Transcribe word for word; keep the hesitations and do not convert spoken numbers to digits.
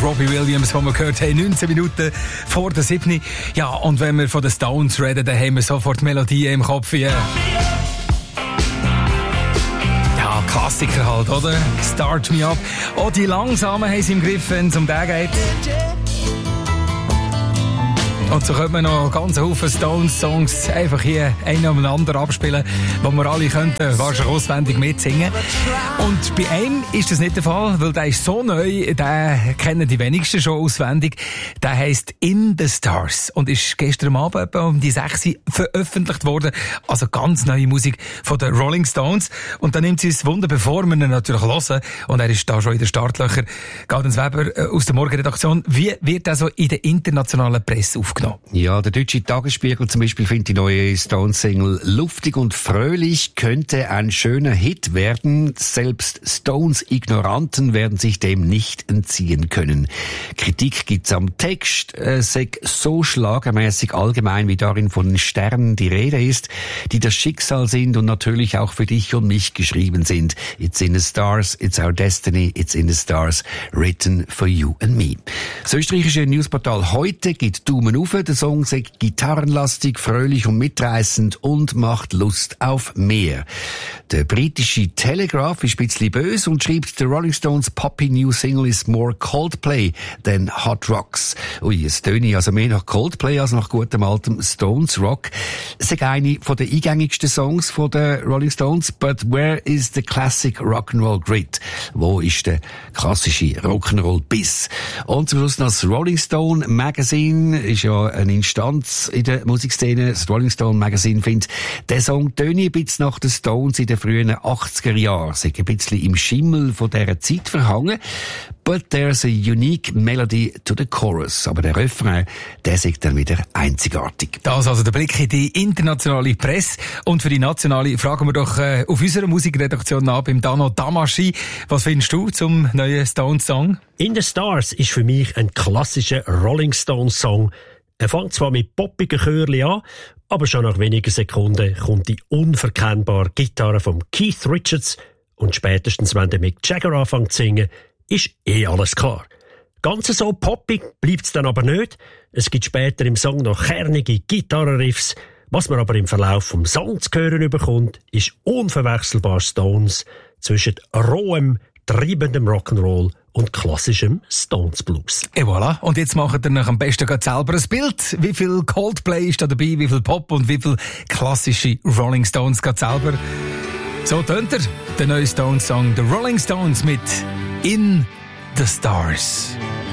Robbie Williams, den wir gehört haben, neunzehn Minuten vor der siebten. Ja, und wenn wir von den Stones reden, dann haben wir sofort Melodien im Kopf. Yeah. Ja, Klassiker halt, oder? Start Me Up. Auch die Langsamen haben sie im Griff, wenn es um den geht. Und so könnte man noch ganz Haufen Stones-Songs einfach hier einen umeinander abspielen, wo wir alle könnten wahrscheinlich auswendig mitsingen. Und bei einem ist das nicht der Fall, weil der ist so neu, den kennen die wenigsten schon auswendig. Der heisst In the Stars und ist gestern Abend etwa um die sechs veröffentlicht worden. Also ganz neue Musik von den Rolling Stones. Und da nimmt sie uns Wunder, bevor wir ihn natürlich hören. Und er ist da schon in den Startlöchern. Gaudenz Weber aus der Morgenredaktion. Wie wird also in der internationalen Presse aufgenommen? Ja, der deutsche Tagesspiegel zum Beispiel findet die neue Stones-Single luftig und fröhlich, könnte ein schöner Hit werden. Selbst Stones-Ignoranten werden sich dem nicht entziehen können. Kritik gibt's am Text, äh, sei so schlagermäßig allgemein, wie darin von den Sternen die Rede ist, die das Schicksal sind und natürlich auch für dich und mich geschrieben sind. It's in the stars, it's our destiny, it's in the stars, written for you and me. Das österreichische Newsportal Heute gibt Daumen auf. Der Song sei gitarrenlastig, fröhlich und mitreißend und macht Lust auf mehr. Der britische Telegraph ist ein bisschen böse und schreibt, der Rolling Stones Poppy New Single is more Coldplay than Hot Rocks. Ui, es töne also mehr nach Coldplay als nach gutem altem Stones Rock. Es ist eine von den eingängigsten Songs von den Rolling Stones, but where is the classic Rock'n'Roll Grit? Wo ist der klassische Rock'n'Roll Biss? Und zum Schluss noch das Rolling Stone Magazine ist ja eine Instanz in der Musikszene. Das Rolling Stone Magazine findet, der Song töne ein bisschen nach den Stones in den frühen achtziger Jahren. Sei ein bisschen im Schimmel von dieser Zeit verhangen. But there's a unique melody to the chorus. Aber der Refrain, der ist dann wieder einzigartig. Das also der Blick in die internationale Presse. Und für die nationale fragen wir doch äh, auf unserer Musikredaktion nach beim Dano Damaschi. Was findest du zum neuen Stones-Song? In the Stars ist für mich ein klassischer Rolling Stones-Song. Er fängt zwar mit poppigen Chörli an, aber schon nach wenigen Sekunden kommt die unverkennbare Gitarre von Keith Richards und spätestens, wenn der Mick Jagger anfängt zu singen, ist eh alles klar. Ganz so poppig bleibt's dann aber nicht. Es gibt später im Song noch kernige Gitarrenriffs. Was man aber im Verlauf vom Song zu hören bekommt, ist unverwechselbar Stones zwischen rohem, treibendem Rock'n'Roll und klassischem Stones Blues. Et voilà. Und jetzt macht ihr nach am besten gerade selber ein Bild. Wie viel Coldplay ist da dabei, wie viel Pop und wie viel klassische Rolling Stones gerade selber. So tönt er, der neue Stones-Song, The Rolling Stones mit In the Stars.